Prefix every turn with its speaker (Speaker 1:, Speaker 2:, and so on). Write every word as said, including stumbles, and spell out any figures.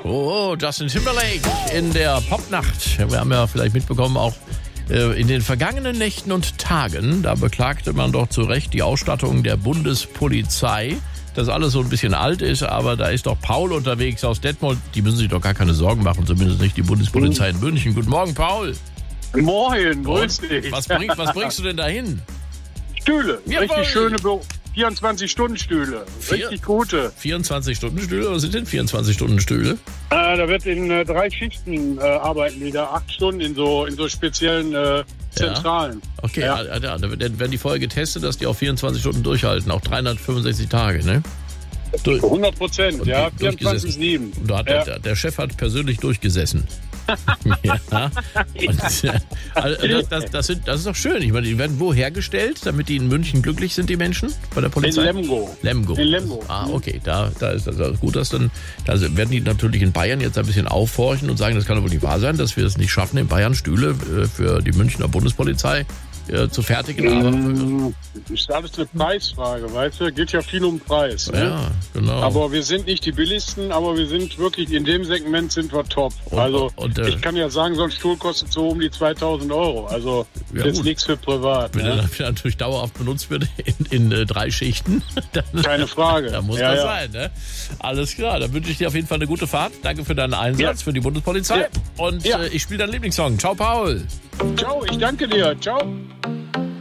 Speaker 1: Oh, Justin Timberlake in der Popnacht. Wir haben ja vielleicht mitbekommen, auch äh, in den vergangenen Nächten und Tagen, da beklagte man doch zu Recht die Ausstattung der Bundespolizei, dass alles so ein bisschen alt ist, aber da ist doch Paul unterwegs aus Detmold. Die müssen sich doch gar keine Sorgen machen, zumindest nicht die Bundespolizei in München. Guten Morgen, Paul.
Speaker 2: Moin, grüß dich.
Speaker 1: Was, bring, was bringst du denn dahin?
Speaker 2: Stühle,
Speaker 1: Jawohl.
Speaker 2: richtig schöne vierundzwanzig-Stunden-Stühle, richtig gute.
Speaker 1: vierundzwanzig-Stunden-Stühle? Was sind denn vierundzwanzig-Stunden-Stühle?
Speaker 2: Äh, da wird in äh, drei Schichten äh, arbeiten die da, acht Stunden in so in so speziellen äh, Zentralen.
Speaker 1: Ja. Okay,
Speaker 2: ja.
Speaker 1: Ja, ja, da werden die vorher getestet, dass die auch vierundzwanzig Stunden durchhalten, auch dreihundertfünfundsechzig Tage, ne? Durch,
Speaker 2: hundert Prozent, ja, vierundzwanzig sieben.
Speaker 1: Und da hat
Speaker 2: ja.
Speaker 1: der, der Chef hat persönlich durchgesessen. ja. Und, äh, also das, das, das, sind, das ist doch schön. Ich meine, die werden wo hergestellt, damit die in München glücklich sind, die Menschen bei der Polizei?
Speaker 2: In Lemgo.
Speaker 1: Lemgo.
Speaker 2: In Lemgo.
Speaker 1: Ah, okay, da, da ist das also gut, dass dann, da werden die natürlich in Bayern jetzt ein bisschen aufhorchen und sagen, das kann doch wohl nicht wahr sein, dass wir es nicht schaffen, in Bayern Stühle äh, für die Münchner Bundespolizei äh, zu fertigen.
Speaker 2: Aber ist alles eine Preisfrage, weißt du? Geht ja viel um Preis. Ne?
Speaker 1: Ja, genau.
Speaker 2: Aber wir sind nicht die billigsten, aber wir sind wirklich, in dem Segment sind wir top.
Speaker 1: Und,
Speaker 2: also
Speaker 1: und, äh,
Speaker 2: ich kann ja sagen, so ein Stuhl kostet so um die zweitausend Euro. Also
Speaker 1: Ja,
Speaker 2: jetzt
Speaker 1: gut.
Speaker 2: nichts für privat.
Speaker 1: Wenn
Speaker 2: Ne?
Speaker 1: er natürlich dauerhaft benutzt wird in, in äh, drei Schichten, dann,
Speaker 2: Keine Frage.
Speaker 1: dann muss
Speaker 2: Ja,
Speaker 1: das
Speaker 2: ja.
Speaker 1: sein. Ne? Alles klar, dann wünsche ich dir auf jeden Fall eine gute Fahrt. Danke für deinen Einsatz
Speaker 2: Ja.
Speaker 1: für die Bundespolizei.
Speaker 2: Ja.
Speaker 1: Und
Speaker 2: Ja.
Speaker 1: äh, ich spiele deinen Lieblingssong. Ciao, Paul.
Speaker 2: Ciao, ich danke dir. Ciao.